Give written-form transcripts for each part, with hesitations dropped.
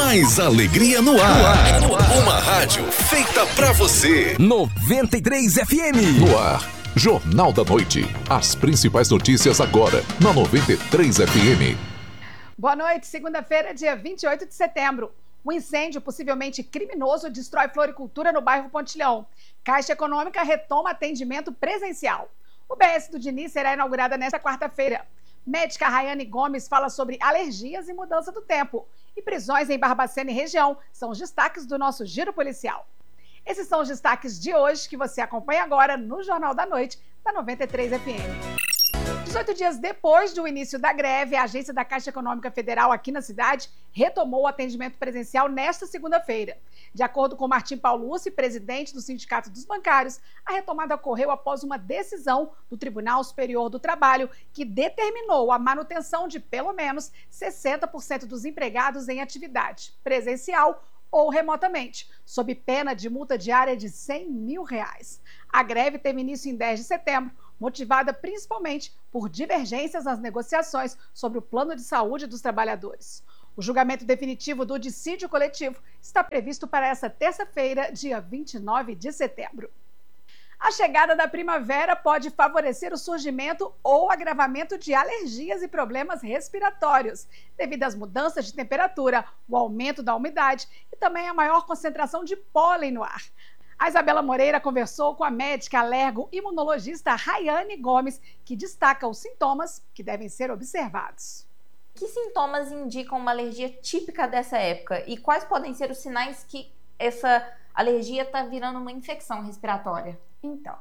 Mais alegria no ar. Uma rádio feita pra você. 93 FM. No ar, Jornal da Noite. As principais notícias agora, na 93 FM. Boa noite, segunda-feira, dia 28 de setembro. Um incêndio possivelmente criminoso destrói floricultura no bairro Pontilhão. Caixa Econômica retoma atendimento presencial. O BS do Diniz será inaugurada nesta quarta-feira. Médica Rayane Gomes fala sobre alergias e mudança do tempo. E prisões em Barbacena e região são os destaques do nosso Giro Policial. Esses são os destaques de hoje que você acompanha agora no Jornal da Noite da 93 FM. 18 dias depois do início da greve, a agência da Caixa Econômica Federal aqui na cidade retomou o atendimento presencial nesta segunda-feira. De acordo com Martim Paulucci, presidente do Sindicato dos Bancários, a retomada ocorreu após uma decisão do Tribunal Superior do Trabalho que determinou a manutenção de pelo menos 60% dos empregados em atividade presencial ou remotamente, sob pena de multa diária de R$100 mil. A greve teve início em 10 de setembro, motivada principalmente por divergências nas negociações sobre o plano de saúde dos trabalhadores. O julgamento definitivo do dissídio coletivo está previsto para essa terça-feira, dia 29 de setembro. A chegada da primavera pode favorecer o surgimento ou agravamento de alergias e problemas respiratórios, devido às mudanças de temperatura, o aumento da umidade e também a maior concentração de pólen no ar. A Isabela Moreira conversou com a médica alergo-imunologista Rayane Gomes, que destaca os sintomas que devem ser observados. Que sintomas indicam uma alergia típica dessa época? E quais podem ser os sinais que essa alergia está virando uma infecção respiratória? Então,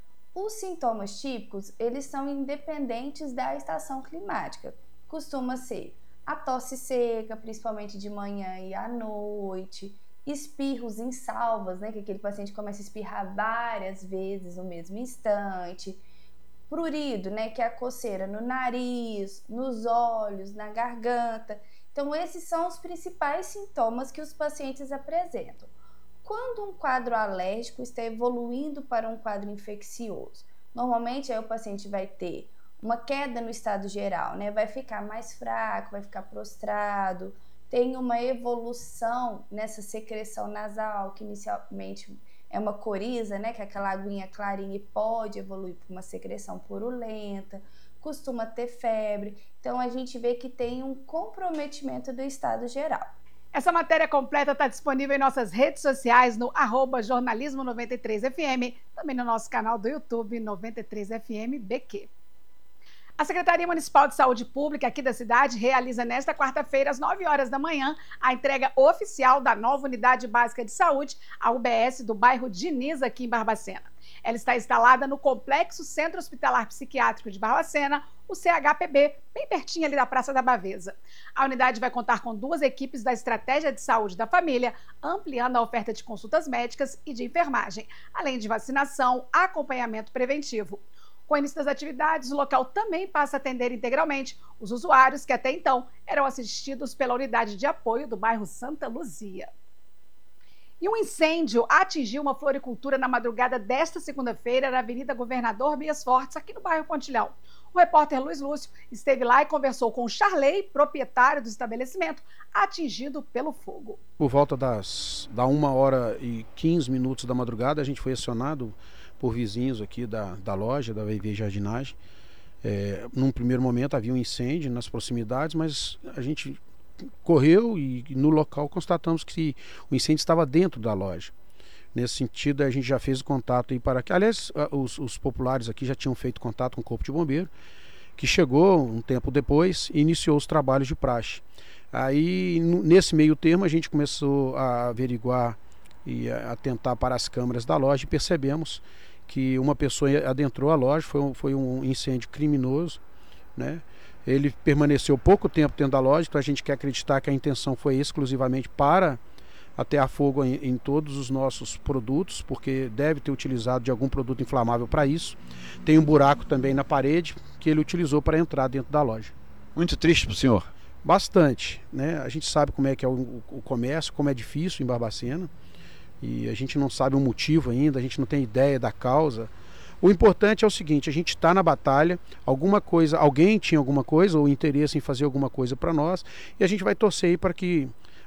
os sintomas típicos, eles são independentes da estação climática. Costuma ser a tosse seca, principalmente de manhã e à noite, espirros em salvas, né, que aquele paciente começa a espirrar várias vezes no mesmo instante, prurido, né, que é a coceira no nariz, nos olhos, na garganta. Então, esses são os principais sintomas que os pacientes apresentam. Quando um quadro alérgico está evoluindo para um quadro infeccioso, normalmente aí o paciente vai ter uma queda no estado geral, né, vai ficar mais fraco, vai ficar prostrado, tem uma evolução nessa secreção nasal, que inicialmente é uma coriza, né, que é aquela aguinha clarinha, e pode evoluir para uma secreção purulenta, costuma ter febre. Então, a gente vê que tem um comprometimento do estado geral. Essa matéria completa está disponível em nossas redes sociais no @jornalismo93fm, também no nosso canal do YouTube 93FM BQ. A Secretaria Municipal de Saúde Pública aqui da cidade realiza nesta quarta-feira, às 9 horas da manhã, a entrega oficial da nova Unidade Básica de Saúde, a UBS do bairro Diniz, aqui em Barbacena. Ela está instalada no Complexo Centro Hospitalar Psiquiátrico de Barbacena, o CHPB, bem pertinho ali da Praça da Bavesa. A unidade vai contar com 2 equipes da Estratégia de Saúde da Família, ampliando a oferta de consultas médicas e de enfermagem, além de vacinação, acompanhamento preventivo. Com o início das atividades, o local também passa a atender integralmente os usuários que até então eram assistidos pela unidade de apoio do bairro Santa Luzia. E um incêndio atingiu uma floricultura na madrugada desta segunda-feira na Avenida Governador Bias Fortes, aqui no bairro Pontilhão. O repórter Luiz Lúcio esteve lá e conversou com o Charley, proprietário do estabelecimento, atingido pelo fogo. Por volta da 1h15 da madrugada, a gente foi acionado por vizinhos aqui da loja, da VV Jardinagem. Num primeiro momento havia um incêndio nas proximidades, mas a gente correu e no local constatamos que o incêndio estava dentro da loja. Nesse sentido, a gente já fez o contato aí para que, aliás, os populares aqui já tinham feito contato com o Corpo de Bombeiro, que chegou um tempo depois e iniciou os trabalhos de praxe. Aí, nesse meio termo, a gente começou a averiguar e a atentar para as câmeras da loja e percebemos que uma pessoa adentrou a loja, foi um incêndio criminoso, né? Ele permaneceu pouco tempo dentro da loja, então a gente quer acreditar que a intenção foi exclusivamente para atear fogo em todos os nossos produtos, porque deve ter utilizado de algum produto inflamável para isso. Tem um buraco também na parede que ele utilizou para entrar dentro da loja. Muito triste para o senhor? Bastante, né? A gente sabe como é que é o comércio, como é difícil em Barbacena, e a gente não sabe o motivo ainda, a gente não tem ideia da causa. O importante é o seguinte: a gente está na batalha, alguém tinha alguma coisa ou interesse em fazer alguma coisa para nós, e a gente vai torcer aí para que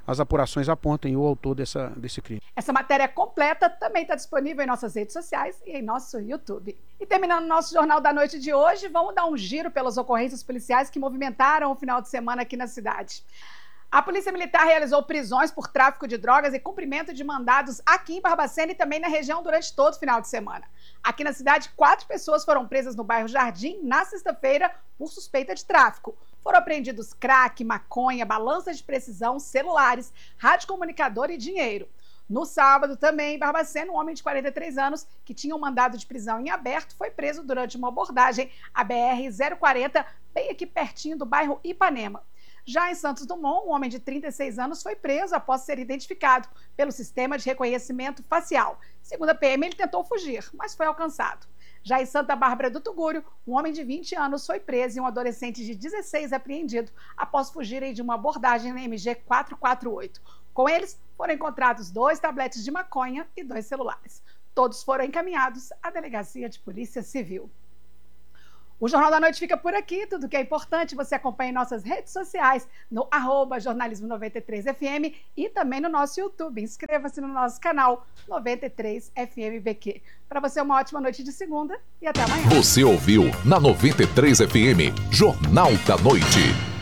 as apurações apontem o autor desse crime. Essa matéria completa também está disponível em nossas redes sociais e em nosso YouTube. E terminando o nosso Jornal da Noite de hoje, vamos dar um giro pelas ocorrências policiais que movimentaram o final de semana aqui na cidade. A Polícia Militar realizou prisões por tráfico de drogas e cumprimento de mandados aqui em Barbacena e também na região durante todo o final de semana. Aqui na cidade, 4 pessoas foram presas no bairro Jardim na sexta-feira por suspeita de tráfico. Foram apreendidos crack, maconha, balanças de precisão, celulares, radiocomunicador e dinheiro. No sábado, também, em Barbacena, um homem de 43 anos, que tinha um mandado de prisão em aberto, foi preso durante uma abordagem à BR-040, bem aqui pertinho do bairro Ipanema. Já em Santos Dumont, um homem de 36 anos foi preso após ser identificado pelo sistema de reconhecimento facial. Segundo a PM, ele tentou fugir, mas foi alcançado. Já em Santa Bárbara do Tugúrio, um homem de 20 anos foi preso e um adolescente de 16 apreendido após fugirem de uma abordagem na MG 448. Com eles, foram encontrados 2 tabletes de maconha e 2 celulares. Todos foram encaminhados à Delegacia de Polícia Civil. O Jornal da Noite fica por aqui. Tudo que é importante você acompanha em nossas redes sociais, no @jornalismo93fm e também no nosso YouTube. Inscreva-se no nosso canal 93FMBQ. Para você, uma ótima noite de segunda e até amanhã. Você ouviu na 93 FM, Jornal da Noite.